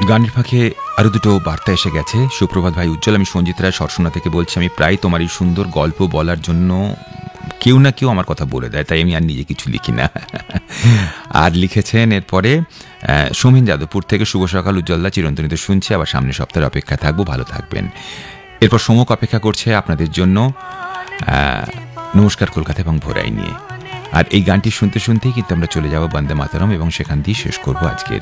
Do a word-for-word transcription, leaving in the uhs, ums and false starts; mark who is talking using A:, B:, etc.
A: গানের ফাঁকে আরও দুটো বার্তা এসে গেছে। সুপ্রভাত ভাই উজ্জ্বল, আমি সঞ্জিত রায় সরসোনা থেকে বলছি। আমি প্রায় তোমার এই সুন্দর গল্প বলার জন্য কেউ না কেউ আমার কথা বলে দেয়, তাই আমি আর নিজে কিছু লিখি না। আর লিখেছেন এরপরে সোমেন যাদবপুর থেকে, শুভ সকাল উজ্জ্বলদা, চিরন্তনীতে শুনছি, আবার সামনের সপ্তাহের অপেক্ষা থাকবো, ভালো থাকবেন। এরপর সমক অপেক্ষা করছে আপনাদের জন্য নমস্কার কলকাতা এবং ভোরাই নিয়ে। আর এই গানটি শুনতে শুনতেই কিন্তু আমরা চলে যাব বন্দে মাতরম এবং সেখান দিয়ে শেষ করবো আজকের